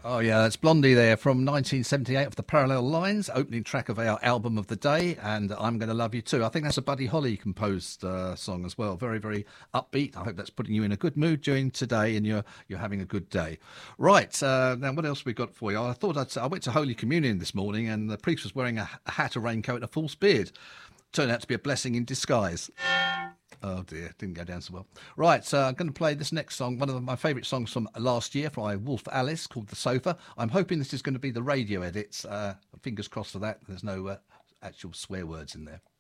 Oh, yeah, that's Blondie there from 1978 of the Parallel Lines, opening track of our album of the day, and I'm Gonna Love You Too. I think that's a Buddy Holly composed song as well. Very, very upbeat. I hope that's putting you in a good mood during today and you're having a good day. Right, now what else we got for you? I went to Holy Communion this morning and the priest was wearing a hat, a raincoat, and a false beard. Turned out to be a blessing in disguise. Oh dear, didn't go down so well. Right, so I'm going to play this next song, one of my favourite songs from last year by Wolf Alice, called The Sofa. I'm hoping this is going to be the radio edits. Fingers crossed for that. There's no actual swear words in there.